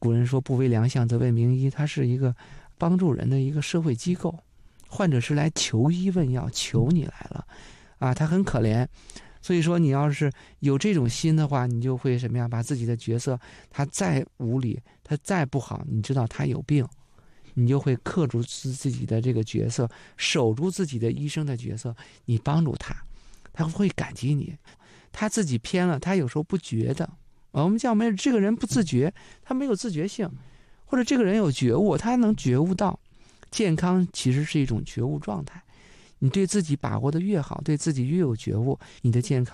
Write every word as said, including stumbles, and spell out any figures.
古人说不为良相则为名医，它是一个帮助人的一个社会机构。患者是来求医问药，求你来了啊，他很可怜。所以说你要是有这种心的话，你就会什么样，把自己的角色，他再无理，他再不好，你知道他有病，你就会克住自自己的这个角色，守住自己的医生的角色，你帮助他，他会感激你。他自己偏了，他有时候不觉得。我们讲没有这个人不自觉，他没有自觉性，或者这个人有觉悟，他能觉悟到健康其实是一种觉悟状态。你对自己把握的越好，对自己越有觉悟，你的健康